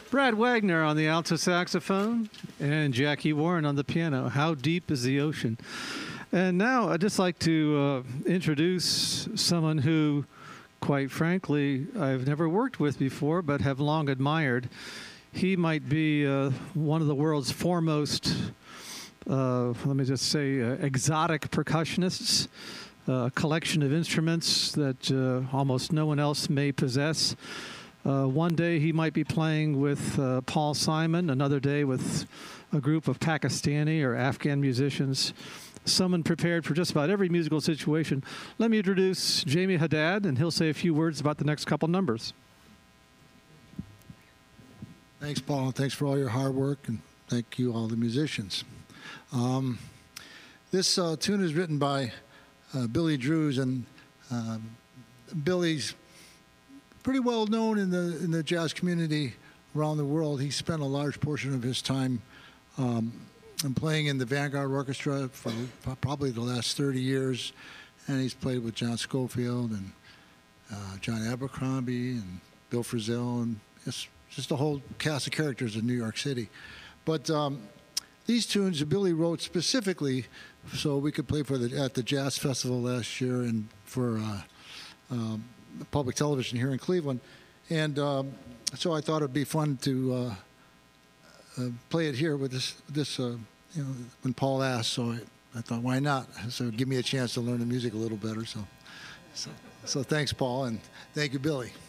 Brad Wagner on the alto saxophone and Jackie Warren on the piano. How Deep is the Ocean? And now I'd just like to introduce someone who, quite frankly, I've never worked with before, but have long admired. He might be one of the world's foremost, let me just say, exotic percussionists, a collection of instruments that almost no one else may possess. One day he might be playing with Paul Simon, another day with a group of Pakistani or Afghan musicians, someone prepared for just about every musical situation. Let me introduce Jamie Haddad, and he'll say a few words about the next couple numbers. Thanks, Paul. Thanks for all your hard work, and thank you, all the musicians. This tune is written by Billy Drews, and Billy's pretty well known in the jazz community around the world. He spent a large portion of his time playing in the Vanguard Orchestra for probably the last 30 years, and he's played with John Scofield and John Abercrombie and Bill Frisell, and just a whole cast of characters in New York City. But these tunes Billy wrote specifically so we could play at the Jazz Festival last year and for public television here in Cleveland. And so I thought it'd be fun to play it here with this when Paul asked, so I thought, why not? So give me a chance to learn the music a little better. So thanks, Paul, and thank you, Billy.